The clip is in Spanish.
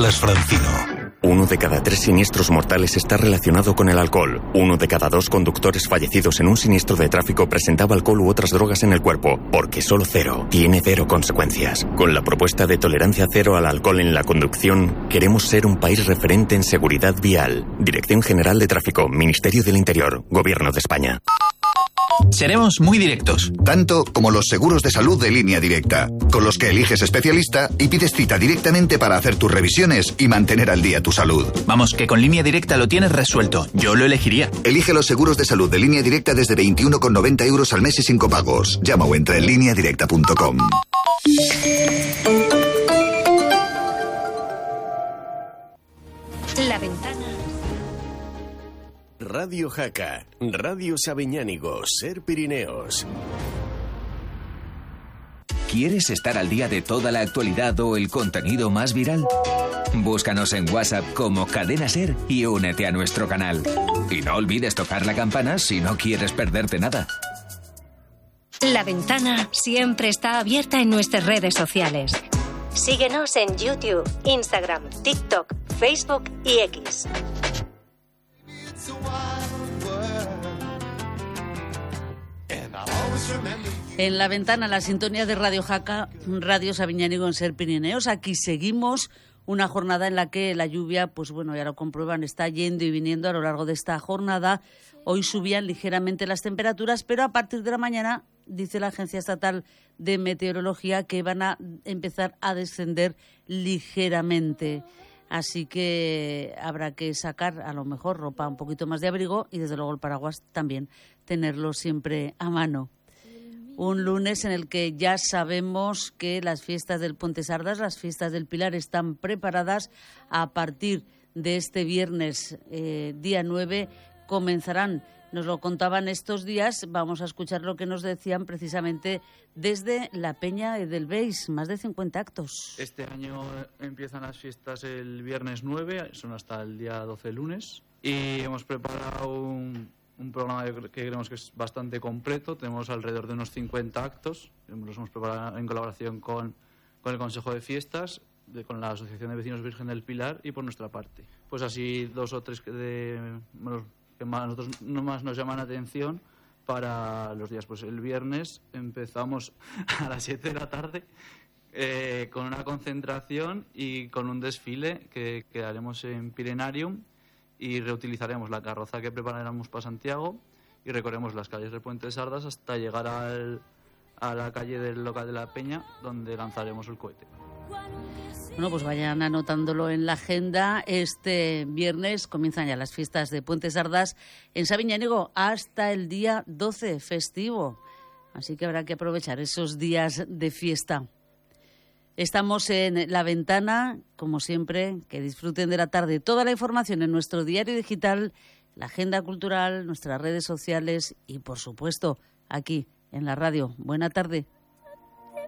Carlas Francino. 1 de cada 3 siniestros mortales está relacionado con el alcohol. 1 de cada 2 conductores fallecidos en un siniestro de tráfico presentaba alcohol u otras drogas en el cuerpo, porque solo cero tiene cero consecuencias. Con la propuesta de tolerancia cero al alcohol en la conducción, queremos ser un país referente en seguridad vial. Dirección General de Tráfico, Ministerio del Interior, Gobierno de España. Seremos muy directos. Tanto como los seguros de salud de Línea Directa, con los que eliges especialista y pides cita directamente para hacer tus revisiones y mantener al día tu salud. Vamos, que con Línea Directa lo tienes resuelto. Yo lo elegiría. Elige los seguros de salud de Línea Directa desde 21,90 € al mes y sin copagos. Llama o entra en lineadirecta.com. La Ventana. Radio Jaca, Radio Sabiñánigo, Ser Pirineos. ¿Quieres estar al día de toda la actualidad o el contenido más viral? Búscanos en WhatsApp como Cadena Ser y únete a nuestro canal. Y no olvides tocar la campana si no quieres perderte nada. La Ventana siempre está abierta en nuestras redes sociales. Síguenos en YouTube, Instagram, TikTok, Facebook y X. En La Ventana, la sintonía de Radio Jaca, Radio Sabiñánigo en Ser Pirineos. Aquí seguimos una jornada en la que la lluvia, pues bueno, ya lo comprueban, está yendo y viniendo a lo largo de esta jornada. Hoy subían ligeramente las temperaturas, pero a partir de la mañana, dice la Agencia Estatal de Meteorología, que van a empezar a descender ligeramente. Así que habrá que sacar a lo mejor ropa, un poquito más de abrigo y desde luego el paraguas también, tenerlo siempre a mano. Un lunes en el que ya sabemos que las fiestas del Puente Sardas, las fiestas del Pilar están preparadas. A partir de este viernes, día 9, comenzarán. Nos lo contaban estos días, vamos a escuchar lo que nos decían precisamente desde la Peña del Beis, más de 50 actos. Este año empiezan las fiestas el viernes 9, son hasta el día 12 lunes, y hemos preparado un programa que creemos que es bastante completo. Tenemos alrededor de unos 50 actos, los hemos preparado en colaboración con el Consejo de Fiestas, con la Asociación de Vecinos Virgen del Pilar y por nuestra parte. Pues así 2 o 3 que a nosotros más nos llaman la atención para los días. Pues el viernes empezamos a las 7 de la tarde con una concentración y con un desfile que haremos en Pirenarium, y reutilizaremos la carroza que prepararemos para Santiago y recorremos las calles del Puente de Sardas hasta llegar a la calle del local de la Peña, donde lanzaremos el cohete. Bueno, pues vayan anotándolo en la agenda. Este viernes comienzan ya las fiestas de Puente Sardas en Sabiñánigo hasta el día 12, festivo. Así que habrá que aprovechar esos días de fiesta. Estamos en La Ventana, como siempre, que disfruten de la tarde. Toda la información en nuestro diario digital, la agenda cultural, nuestras redes sociales y, por supuesto, aquí en la radio. Buena tarde.